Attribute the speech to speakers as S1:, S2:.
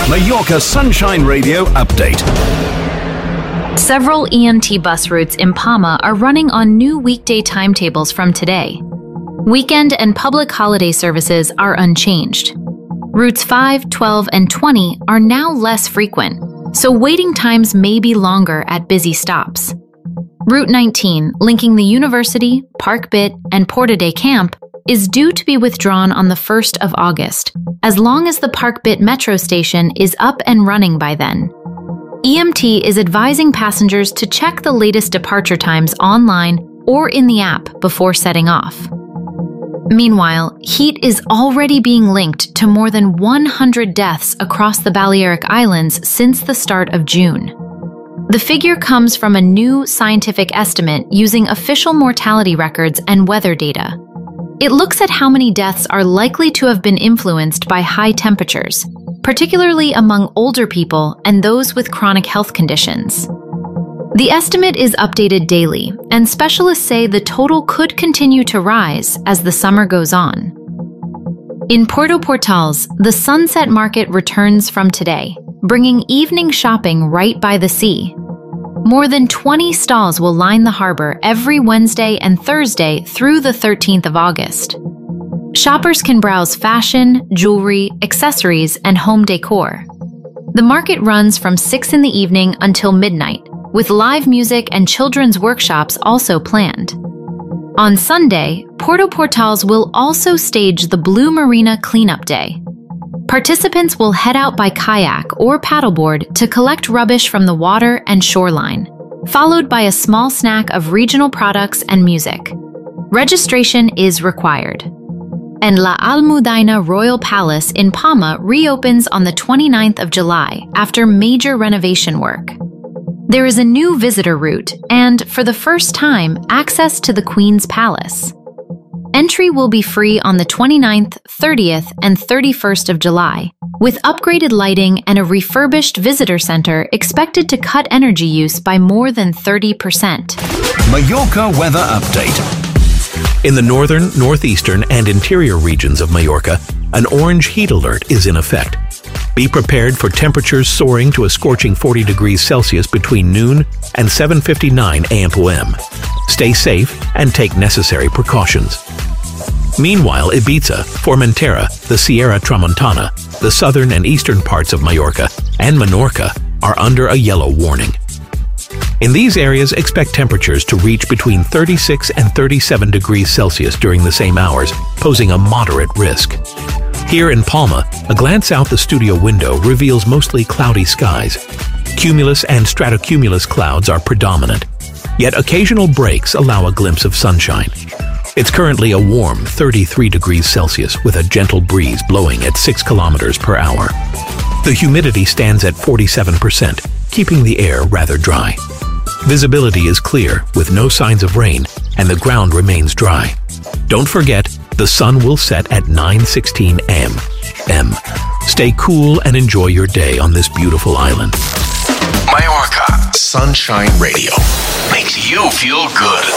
S1: Mallorca Sunshine Radio Update.
S2: Several EMT bus routes in Palma are running on new weekday timetables from today. Weekend and public holiday services are unchanged. Routes 5, 12, and 20 are now less frequent, so waiting times may be longer at busy stops. Route 19, linking the University, Park Bit, and Porta de Camp, is due to be withdrawn on the 1st of August, as long as the Park Bit metro station is up and running by then. EMT is advising passengers to check the latest departure times online or in the app before setting off. Meanwhile, heat is already being linked to more than 100 deaths across the Balearic Islands since the start of June. The figure comes from a new scientific estimate using official mortality records and weather data. It looks at how many deaths are likely to have been influenced by high temperatures, particularly among older people and those with chronic health conditions. The estimate is updated daily, and specialists say the total could continue to rise as the summer goes on. In Puerto Portals, the Sunset Market returns from today, bringing evening shopping right by the sea. More than 20 stalls will line the harbor every Wednesday and Thursday through the 13th of August. Shoppers can browse fashion, jewelry, accessories, and home decor. The market runs from 6 in the evening until midnight, with live music and children's workshops also planned. On Sunday, Puerto Portals will also stage the Blue Marina Cleanup Day. Participants will head out by kayak or paddleboard to collect rubbish from the water and shoreline, followed by a small snack of regional products and music. Registration is required. And La Almudaina Royal Palace in Palma reopens on the 29th of July after major renovation work. There is a new visitor route and, for the first time, access to the Queen's Palace. Entry will be free on the 29th, 30th, and 31st of July, with upgraded lighting and a refurbished visitor center expected to cut energy use by more than 30%.
S1: Mallorca Weather Update.
S3: In the northern, northeastern, and interior regions of Mallorca, an orange heat alert is in effect. Be prepared for temperatures soaring to a scorching 40 degrees Celsius between noon and 7:59 a.m. Stay safe and take necessary precautions. Meanwhile, Ibiza, Formentera, the Sierra Tramontana, the southern and eastern parts of Mallorca, and Menorca are under a yellow warning. In these areas, expect temperatures to reach between 36 and 37 degrees Celsius during the same hours, posing a moderate risk. Here in Palma, a glance out the studio window reveals mostly cloudy skies. Cumulus and stratocumulus clouds are predominant, yet occasional breaks allow a glimpse of sunshine. It's currently a warm 33 degrees Celsius with a gentle breeze blowing at 6 kilometers per hour. The humidity stands at 47%, keeping the air rather dry. Visibility is clear with no signs of rain, and the ground remains dry. Don't forget, the sun will set at 9:16 a.m. Stay cool and enjoy your day on this beautiful island.
S1: Mallorca Sunshine Radio makes you feel good.